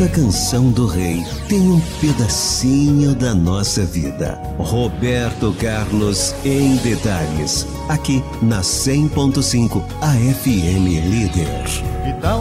Cada canção do rei tem um pedacinho da nossa vida. Roberto Carlos em Detalhes, aqui na 100.5, a FM Líder. Que tal